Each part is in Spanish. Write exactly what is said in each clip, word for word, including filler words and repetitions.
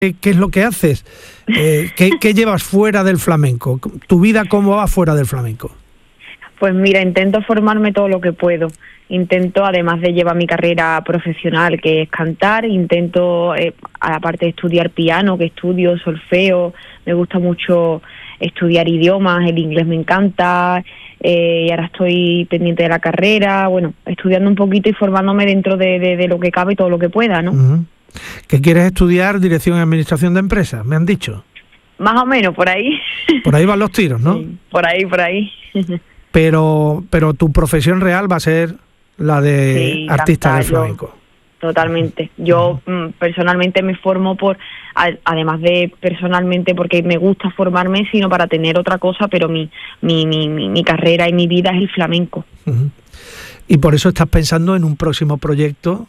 ¿Qué es lo que haces? Eh, ¿qué, ¿Qué llevas fuera del flamenco? ¿Tu vida cómo va fuera del flamenco? Pues mira, intento formarme todo lo que puedo. Intento, además de llevar mi carrera profesional, que es cantar, intento, eh, aparte de estudiar piano, que estudio solfeo, me gusta mucho estudiar idiomas, el inglés me encanta, eh, y ahora estoy pendiente de la carrera, bueno, estudiando un poquito y formándome dentro de, de, de lo que cabe y todo lo que pueda, ¿no? Uh-huh. ¿Qué quieres estudiar? Dirección y Administración de Empresas, me han dicho. Más o menos, por ahí. Por ahí van los tiros, ¿no? Sí, por ahí, por ahí. Pero, pero tu profesión real va a ser la de sí, artista del flamenco. Yo, totalmente. Yo uh-huh. personalmente me formo por, además de personalmente porque me gusta formarme, sino para tener otra cosa, pero mi, mi, mi, mi, mi carrera y mi vida es el flamenco. Uh-huh. Y por eso estás pensando en un próximo proyecto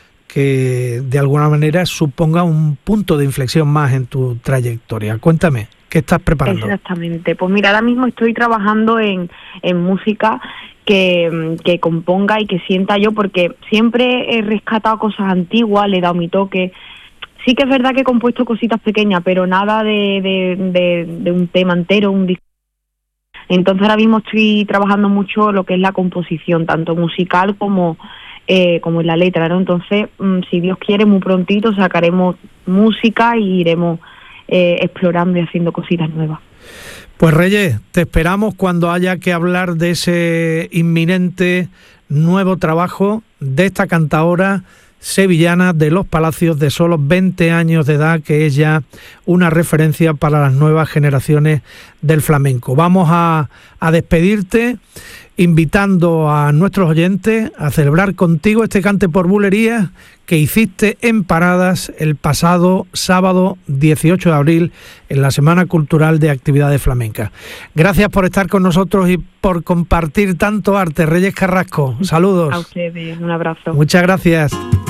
que de alguna manera suponga un punto de inflexión más en tu trayectoria. Cuéntame, ¿qué estás preparando? Exactamente, pues mira, ahora mismo estoy trabajando en, en música que, que componga y que sienta yo, porque siempre he rescatado cosas antiguas, le he dado mi toque. Sí que es verdad que he compuesto cositas pequeñas, pero nada de, de, de, de un tema entero, un disco. Entonces ahora mismo estoy trabajando mucho lo que es la composición, tanto musical como... Eh, como en la letra, ¿no? Entonces, mmm, si Dios quiere, muy prontito sacaremos música y iremos eh, explorando y haciendo cositas nuevas. Pues Reyes, te esperamos cuando haya que hablar de ese inminente nuevo trabajo de esta cantaora sevillana de Los Palacios, de solo veinte años de edad, que es ya una referencia para las nuevas generaciones del flamenco. Vamos a, a despedirte invitando a nuestros oyentes a celebrar contigo este cante por bulerías que hiciste en Paradas el pasado sábado dieciocho de abril en la Semana Cultural de Actividades Flamencas. Gracias por estar con nosotros y por compartir tanto arte. Reyes Carrasco, saludos. A ustedes, un abrazo. Muchas gracias.